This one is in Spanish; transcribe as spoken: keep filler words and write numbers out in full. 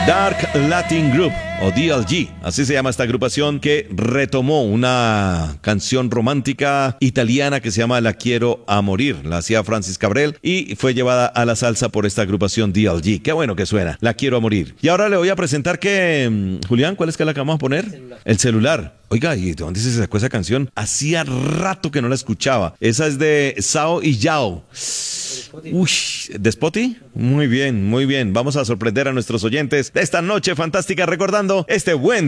Dark Latin Group o D L G, así se llama esta agrupación que retomó una canción romántica italiana que se llama La Quiero a Morir, la hacía Francis Cabrel y fue llevada a la salsa por esta agrupación D L G. Qué bueno que suena, La Quiero a Morir. Y ahora le voy a presentar que, Julián, ¿cuál es que la que vamos a poner? El celular. El celular. Oiga, ¿y de dónde se sacó esa canción? Hacía rato que no la escuchaba. Esa es de Sao y Yao. Uy, ¿de Spotty? Muy bien, muy bien. Vamos a sorprender a nuestros oyentes de esta noche fantástica recordando este buen